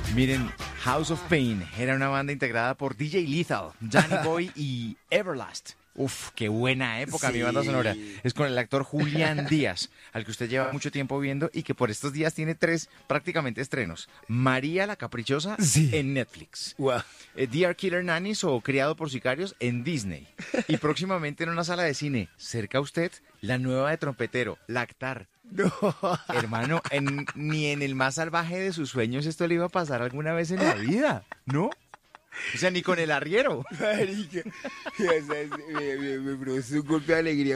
Miren, House of Pain era una banda integrada por DJ Lethal, Danny Boy y Everlast. Uf, qué buena época mi banda sonora. Es con el actor Julián Díaz, al que usted lleva mucho tiempo viendo y que por estos días tiene 3 prácticamente estrenos. María la Caprichosa en Netflix. Wow. Dear Killer Nannies o Criado por Sicarios en Disney. Y próximamente en una sala de cine, cerca a usted, la nueva de Trompetero, Lactar. No. Hermano, ni en el más salvaje de sus sueños esto le iba a pasar alguna vez en la vida, ¿no? O sea, ni con el arriero. Marica, me produce un golpe de alegría.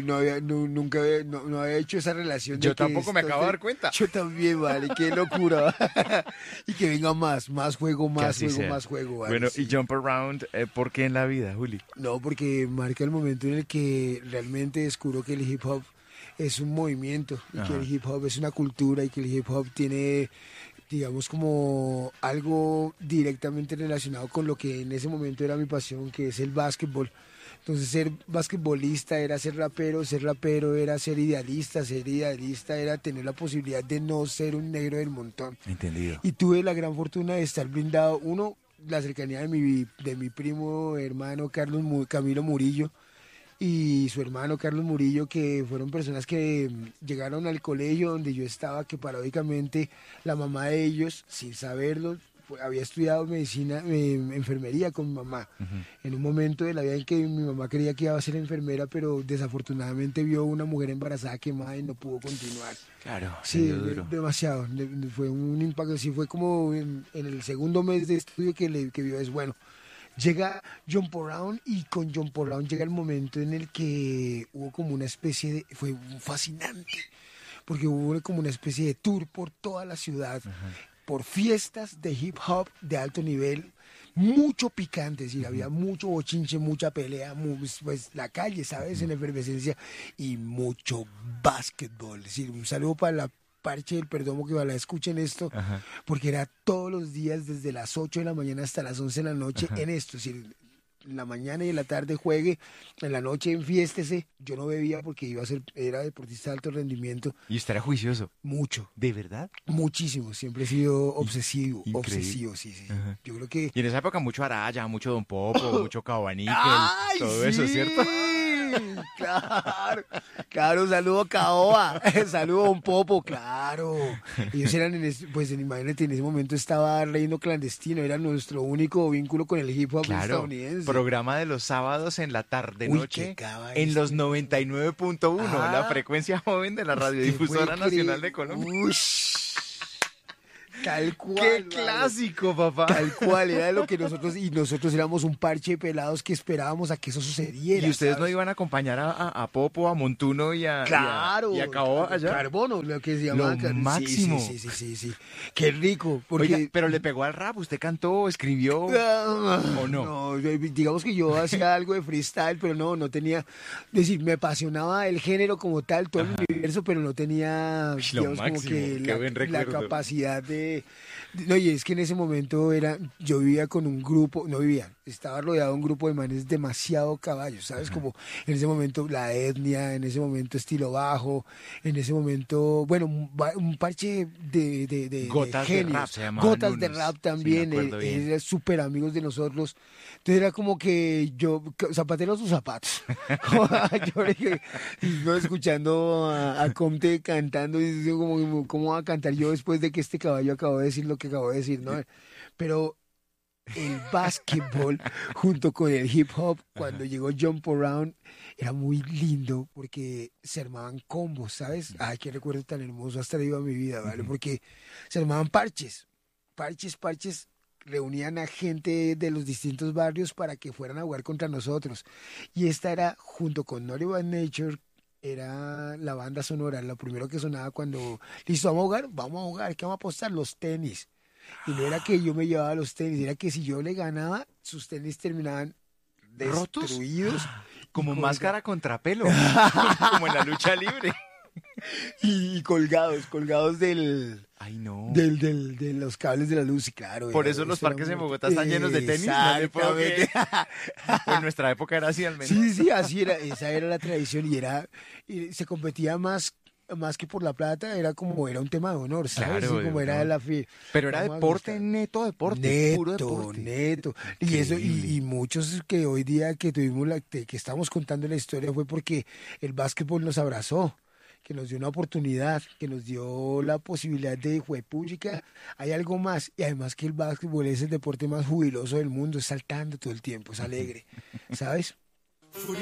No había hecho esa relación. Yo tampoco me acabo de dar cuenta. Yo también, vale, qué locura. Y que venga más juego, más juego. Vale, bueno, sí. y Jump Around, ¿por qué en la vida, Juli? No, porque marca el momento en el que realmente descubro que el hip hop es un movimiento, y que el hip hop es una cultura, y que el hip hop tiene, digamos, como algo directamente relacionado con lo que en ese momento era mi pasión, que es el básquetbol. Entonces ser basquetbolista era ser rapero era ser idealista era tener la posibilidad de no ser un negro del montón. Entendido. Y tuve la gran fortuna de estar blindado, uno, la cercanía de mi primo hermano Camilo Murillo, y su hermano Carlos Murillo, que fueron personas que llegaron al colegio donde yo estaba, que paradójicamente la mamá de ellos, sin saberlo, había estudiado enfermería con mi mamá. En un momento de la vida en que mi mamá creía que iba a ser enfermera, pero desafortunadamente vio una mujer embarazada quemada y no pudo continuar. Claro, sí, duro. demasiado. Fue un impacto, sí, fue como en el segundo mes de estudio que vio es bueno. Llega Jump Around, y con Jump Around llega el momento en el que hubo como una especie de... Fue fascinante, porque hubo como una especie de tour por toda la ciudad, por fiestas de hip hop de alto nivel, mucho picante, es decir, había mucho bochinche, mucha pelea, pues la calle, ¿sabes?, en efervescencia, y mucho básquetbol. Es decir, un saludo para la Parche del Perdomo, que ojalá escuchen esto, porque era todos los días desde las 8 de la mañana hasta las 11 de la noche en esto. Es decir, en la mañana y en la tarde juegue, en la noche enfiéstese. Yo no bebía porque era deportista de alto rendimiento. ¿Y usted era juicioso? Mucho. ¿De verdad? Muchísimo, siempre he sido obsesivo. Increíble. Obsesivo, sí. Yo creo que... Y en esa época mucho Araya, mucho Don Popo, mucho Cabaníquel, ¡ay, todo eso, ¿cierto? Claro, saludo a Caoba, saludo a un Popo, claro. Ellos eran, imagínate, en ese momento estaba Reino Clandestino, era nuestro único vínculo con el hip hop estadounidense. Programa de los sábados en la tarde-noche en los 99.1, la frecuencia joven de la Radiodifusora Nacional de Colombia. Tal cual. ¡Qué clásico, papá! Tal cual, era lo que nosotros éramos un parche de pelados que esperábamos a que eso sucediera. ¿Y ustedes ¿sabes? no iban a acompañar a Popo, a Montuno y a Caoba allá? Carbono, lo que se llama. Lo máximo. Sí. Qué rico. Porque... Oiga, pero le pegó al rap, ¿usted cantó, escribió o no? No, digamos que yo hacía algo de freestyle, pero no tenía... Es decir, me apasionaba el género como tal, todo el universo, pero no tenía, digamos, como que la capacidad de... No, y es que en ese momento yo vivía con un grupo, estaba rodeado de un grupo de manes demasiado caballos, ¿sabes? Como en ese momento La Etnia, en ese momento Estilo Bajo, en ese momento, bueno, un parche de Gotas de rap se llamaban. Gotas de rap también, eran súper amigos de nosotros. Entonces era como que zapateros sus zapatos. Yo escuchando a Comte cantando, y digo, ¿cómo va a cantar yo después de que este caballo acabó de decir lo que acabó de decir, ¿no? Pero el básquetbol junto con el hip hop, cuando llegó Jump Around, era muy lindo porque se armaban combos, ¿sabes? Ay, qué recuerdo tan hermoso, hasta le iba a mi vida, ¿vale? Porque se armaban parches, reunían a gente de los distintos barrios para que fueran a jugar contra nosotros. Y esta era, junto con Naughty by Nature, era la banda sonora, lo primero que sonaba cuando, listo, vamos a jugar, ¿qué vamos a apostar? Los tenis. Y no era que yo me llevaba los tenis, era que si yo le ganaba, sus tenis terminaban destruidos. ¿Rotos? Como máscara contra pelo, como en la lucha libre. Y colgados del... Ay, no. De los cables de la luz, claro. Por eso los parques en Bogotá están llenos de tenis. Exactamente. En nuestra época era así al menos. Sí, así era. Esa era la tradición y se competía más más que por la plata, era un tema de honor, ¿sabes? Claro, Sí, de como era honor. la fe. Pero era Vamos a deporte, buscar. neto deporte, puro Neto, deporte. neto. Y eso, Increíble. y muchos que hoy día que tuvimos que estamos contando la historia fue porque el básquetbol nos abrazó, que nos dio una oportunidad, que nos dio la posibilidad de juepúchica, hay algo más. Y además que el básquetbol es el deporte más jubiloso del mundo, es saltando todo el tiempo, es alegre, ¿sabes?